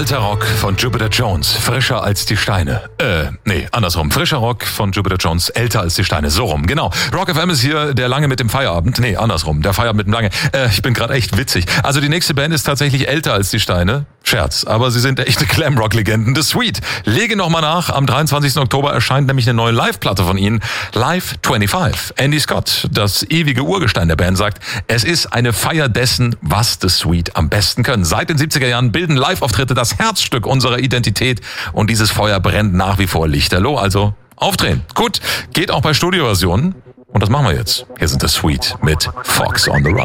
Alter Rock von Jupiter Jones, frischer als die Steine. Andersrum. Frischer Rock von Jupiter Jones, älter als die Steine. So rum, genau. Rock FM ist hier der Lange mit dem Feierabend. Nee, andersrum. Der Feierabend mit dem Lange. Ich bin gerade echt witzig. Also die nächste Band ist tatsächlich älter als die Steine. Scherz, aber sie sind echte Glamrock-Legenden. The Sweet. Lege nochmal nach. Am 23. Oktober erscheint nämlich eine neue Live-Platte von ihnen. Live 25. Andy Scott, das ewige Urgestein der Band, sagt, es ist eine Feier dessen, was The Sweet am besten können. Seit den 70er Jahren bilden Live-Auftritte das Herzstück unserer Identität und dieses Feuer brennt nach wie vor lichterloh. Also aufdrehen. Gut, geht auch bei Studioversionen. Und das machen wir jetzt. Hier sind The Sweet mit Fox on the Run.